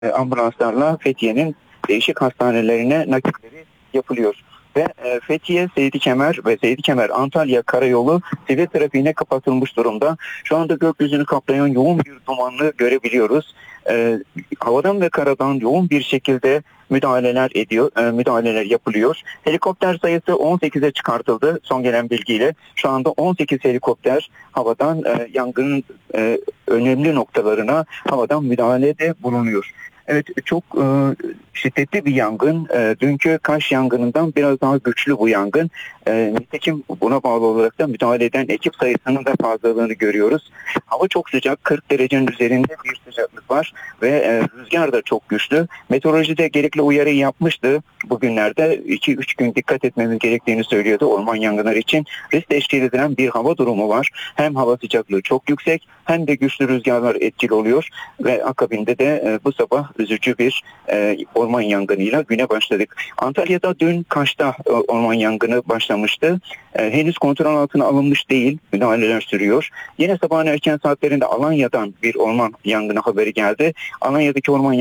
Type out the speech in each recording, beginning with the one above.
ambulanslarla Fethiye'nin değişik hastanelerine nakilleri yapılıyor. Ve Fethiye, Seydi Kemer ve Seydi Kemer Antalya karayolu sivil trafiğine kapatılmış durumda. Şu anda gökyüzünü kaplayan yoğun bir dumanlı görebiliyoruz. Havadan ve karadan yoğun bir şekilde müdahaleler yapılıyor. Helikopter sayısı 18'e çıkartıldı son gelen bilgiyle. Şu anda 18 helikopter havadan yangının önemli noktalarına havadan müdahalede bulunuyor. Evet, çok şiddetli bir yangın. Dünkü Kaş yangınından biraz daha güçlü bu yangın. Nitekim buna bağlı olarak da müdahale eden ekip sayısının da fazlalığını görüyoruz. Hava çok sıcak, 40 derecenin üzerinde bir sıcaklık var ve rüzgar da çok güçlü. Meteoroloji de gerekli uyarıyı yapmıştı. Bugünlerde 2-3 gün dikkat etmemiz gerektiğini söylüyordu orman yangınları için. Risk teşkil edilen bir hava durumu var. Hem hava sıcaklığı çok yüksek hem de güçlü rüzgarlar etkili oluyor ve akabinde de bu sabah üzücü bir orman yangınıyla güne başladık. Antalya'da dün Kaş'ta orman yangını başlamıştı. Henüz kontrol altına alınmış değil. Müdahaleler sürüyor. Yine sabahın erken saatlerinde Alanya'dan bir orman yangını haberi geldi. Alanya'daki orman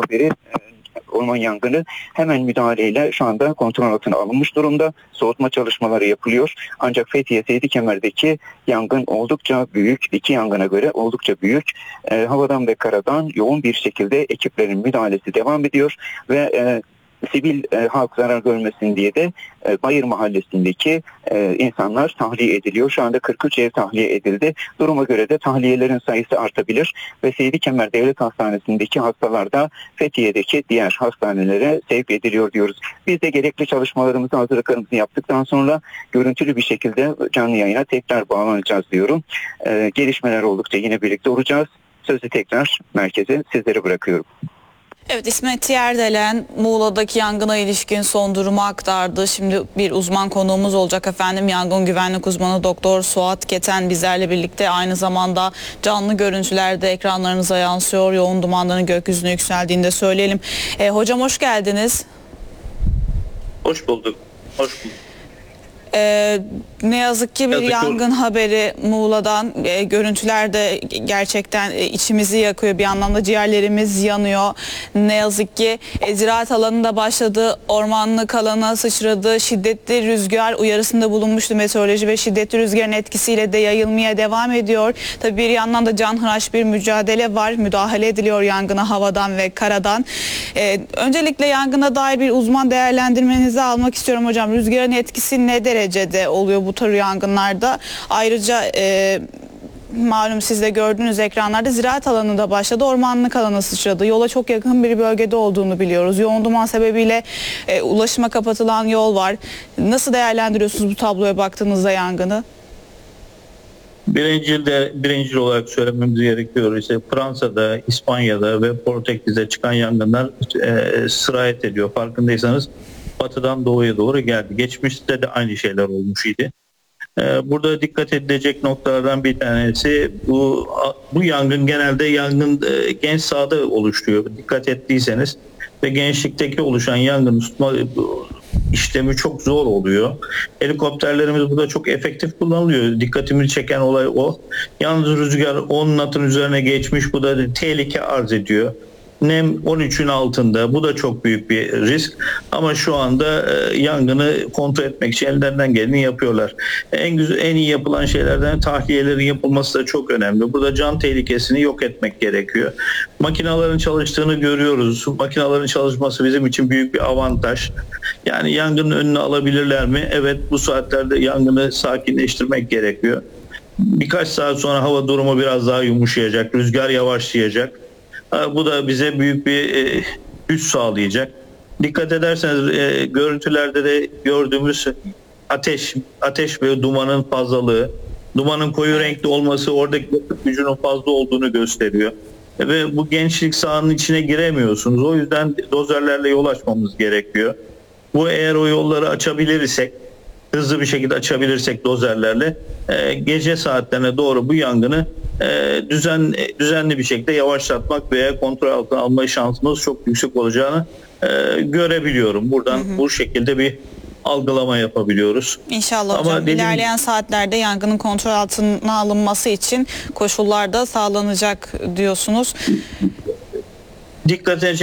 yangını hemen müdahaleyle şu anda kontrol altına alınmış durumda. Soğutma çalışmaları yapılıyor. Ancak Fethiye Seydi Kemer'deki yangın oldukça büyük. İki yangına göre oldukça büyük. Havadan ve karadan yoğun bir şekilde ekiplerin müdahalesi devam ediyor ve sivil halk zarar görmesin diye de Bayır Mahallesi'ndeki insanlar tahliye ediliyor. Şu anda 43 ev tahliye edildi. Duruma göre de tahliyelerin sayısı artabilir ve Seydi Kemer Devlet Hastanesi'ndeki hastalar da Fethiye'deki diğer hastanelere sevk ediliyor diyoruz. Biz de gerekli çalışmalarımızı, hazırlıklarımızı yaptıktan sonra görüntülü bir şekilde canlı yayına tekrar bağlanacağız diyorum. Gelişmeler oldukça yine birlikte olacağız. Sözü tekrar merkeze sizlere bırakıyorum. Evet, İsmet Yerdelen Muğla'daki yangına ilişkin son durumu aktardı. Şimdi bir uzman konuğumuz olacak efendim. Yangın güvenlik uzmanı Doktor Suat Keten bizlerle birlikte, aynı zamanda canlı görüntülerde ekranlarınıza yansıyor. Yoğun dumanların gökyüzüne yükseldiğini de söyleyelim. Hocam hoş geldiniz. Hoş bulduk. Hoş bulduk. Ne yazık ki bir yangın haberi Muğla'dan. Görüntüler de gerçekten içimizi yakıyor. Bir anlamda ciğerlerimiz yanıyor. Ne yazık ki ziraat alanında başladı, ormanlık alana sıçradı. Şiddetli rüzgar uyarısında bulunmuştu meteoroloji ve şiddetli rüzgarın etkisiyle de yayılmaya devam ediyor. Tabii bir yandan da canhıraş bir mücadele var. Müdahale ediliyor yangına havadan ve karadan. Öncelikle yangına dair bir uzman değerlendirmenizi almak istiyorum hocam. Rüzgarın etkisi ne derecede oluyor bu tür yangınlarda? Ayrıca malum siz de gördüğünüz ekranlarda ziraat alanında başladı, ormanlık alana sıçradı. Yola çok yakın bir bölgede olduğunu biliyoruz. Yoğun duman sebebiyle ulaşıma kapatılan yol var. Nasıl değerlendiriyorsunuz bu tabloya baktığınızda yangını? Birincil olarak söylememiz gerekiyor. İşte Fransa'da, İspanya'da ve Portekiz'de çıkan yangınlar sirayet ediyor. Farkındaysanız batıdan doğuya doğru geldi. Geçmişte de aynı şeyler olmuş idi. Burada dikkat edilecek noktalardan bir tanesi bu yangın genelde genç sahada oluşuyor. Dikkat ettiyseniz ve gençlikteki oluşan yangın tutma işlemi çok zor oluyor. Helikopterlerimiz burada çok efektif kullanılıyor. Dikkatimi çeken olay o. Yalnız rüzgar 10 knot'un üzerine geçmiş. Bu da tehlike arz ediyor. Nem 13'ün altında. Bu da çok büyük bir risk. Ama şu anda yangını kontrol etmek için ellerinden geleni yapıyorlar. En iyi yapılan şeylerden tahliyelerin yapılması da çok önemli. Burada can tehlikesini yok etmek gerekiyor. Makinaların çalıştığını görüyoruz. Makinaların çalışması bizim için büyük bir avantaj. Yani yangının önünü alabilirler mi? Evet, bu saatlerde yangını sakinleştirmek gerekiyor. Birkaç saat sonra hava durumu biraz daha yumuşayacak. Rüzgar yavaşlayacak. Bu da bize büyük bir güç sağlayacak. Dikkat ederseniz görüntülerde de gördüğümüz ateş ve dumanın fazlalığı, dumanın koyu renkli olması oradaki gücünün fazla olduğunu gösteriyor. Ve bu gençlik sahanın içine giremiyorsunuz. O yüzden dozerlerle yol açmamız gerekiyor. Bu eğer o yolları açabilirsek, hızlı bir şekilde açabilirsek dozerlerle gece saatlerine doğru bu yangını düzenli bir şekilde yavaşlatmak veya kontrol altına alma şansımız çok yüksek olacağını görebiliyorum. Buradan bu şekilde bir algılama yapabiliyoruz. İnşallah hocam. İlerleyen saatlerde yangının kontrol altına alınması için koşullar da sağlanacak diyorsunuz. dikkatini